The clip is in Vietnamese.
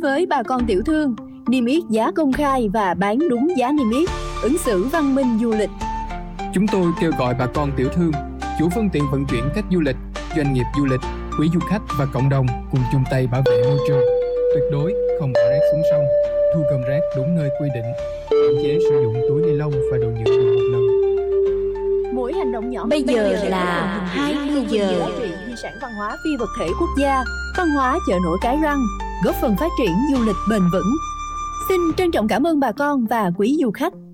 với bà con tiểu thương, niêm yết giá công khai và bán đúng giá niêm yết, ứng xử văn minh du lịch. Chúng tôi kêu gọi bà con tiểu thương, chủ phương tiện vận chuyển khách du lịch, doanh nghiệp du lịch, quỹ du khách và cộng đồng cùng chung tay bảo vệ môi trường. Tuyệt đối không bỏ rác xuống sông, thu gom rác đúng nơi quy định, hạn chế sử dụng túi ni lông và đồ nhựa dùng một lần. Mỗi hành động nhỏ Bây giờ là 20 giờ. giá trị di sản văn hóa phi vật thể quốc gia, văn hóa chợ nổi Cái Răng, góp phần phát triển du lịch bền vững. Xin trân trọng cảm ơn bà con và quý du khách.